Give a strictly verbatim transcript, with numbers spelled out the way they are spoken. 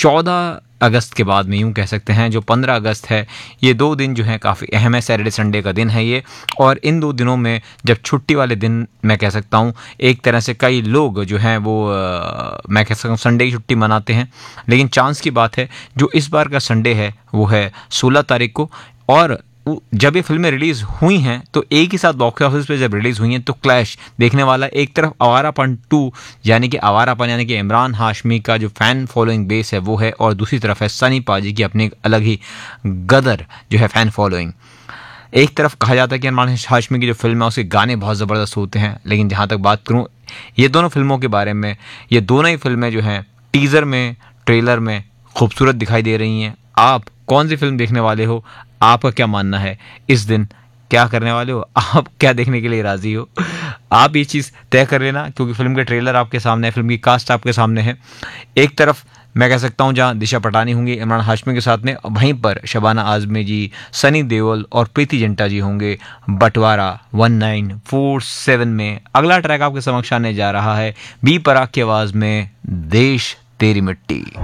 चौदह अगस्त के बाद में यूँ कह सकते हैं जो पंद्रह अगस्त है, ये दो दिन जो हैं काफ़ी अहम है। सैटरडे संडे का दिन है ये, और इन दो दिनों में जब छुट्टी वाले दिन मैं कह सकता हूँ एक तरह से कई लोग जो हैं वो आ, मैं कह सकता हूँ संडे की छुट्टी मनाते हैं। लेकिन चांस की बात है जो इस बार का संडे है वो है सोलह तारीख को, और जब ये फिल्में रिलीज़ हुई हैं तो एक ही साथ बॉक्स ऑफिस पे जब रिलीज़ हुई हैं तो क्लैश देखने वाला, एक तरफ आवारापन टू यानी कि आवारापन यानी कि इमरान हाशमी का जो फ़ैन फॉलोइंग बेस है वो है, और दूसरी तरफ है सनी पाजी की अपनी अलग ही गदर जो है फ़ैन फॉलोइंग। एक तरफ कहा जाता है कि इमरान हाशमी की जो फिल्म है उसके गाने बहुत ज़बरदस्त होते हैं, लेकिन जहाँ तक बात करूँ ये दोनों फिल्मों के बारे में, ये दोनों ही फिल्में जो हैं टीज़र में ट्रेलर में खूबसूरत दिखाई दे रही हैं। आप कौन सी फिल्म देखने वाले हो? आपका क्या मानना है? इस दिन क्या करने वाले हो? आप क्या देखने के लिए राज़ी हो? आप ये चीज़ तय कर लेना, क्योंकि फिल्म के ट्रेलर आपके सामने है, फिल्म की कास्ट आपके सामने है। एक तरफ मैं कह सकता हूँ जहाँ दिशा पटानी होंगी इमरान हाशमी के साथ में, वहीं पर शबाना आज़मी जी, सनी देओल और प्रीति जिंटा जी होंगे बंटवारा वन नाइन फोर सेवन में। अगला ट्रैक आपके समक्ष आने जा रहा है बी पराग की आवाज़ में, देश तेरी मिट्टी।